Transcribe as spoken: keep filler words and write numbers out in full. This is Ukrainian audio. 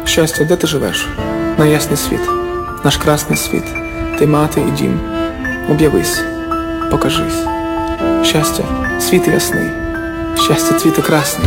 Щастя, де ти живеш? На ясний світ, наш красний світ, ти мати і дім. Об'явись, покажись. Щастя, світ ясний, щастя, цвіте красний.